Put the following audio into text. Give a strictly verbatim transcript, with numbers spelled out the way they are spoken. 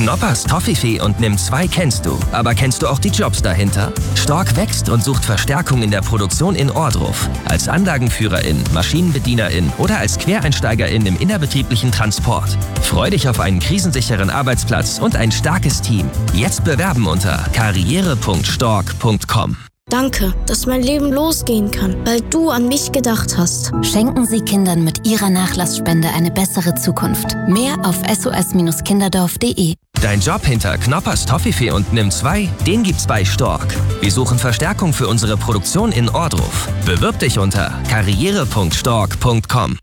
Knoppers Toffifee und Nimm zwei kennst du. Aber kennst du auch die Jobs dahinter? Stork wächst und sucht Verstärkung in der Produktion in Ohrdruf. Als Anlagenführerin, Maschinenbedienerin oder als Quereinsteigerin im innerbetrieblichen Transport. Freu dich auf einen krisensicheren Arbeitsplatz und ein starkes Team. Jetzt bewerben unter karriere punkt stork punkt com. Danke, dass mein Leben losgehen kann, weil du an mich gedacht hast. Schenken Sie Kindern mit Ihrer Nachlassspende eine bessere Zukunft. Mehr auf s o s kinderdorf punkt de. Dein Job hinter Knoppers Toffifee und Nimm zwei, den gibt's bei Stork. Wir suchen Verstärkung für unsere Produktion in Ohrdruf. Bewirb dich unter karriere punkt stork punkt com.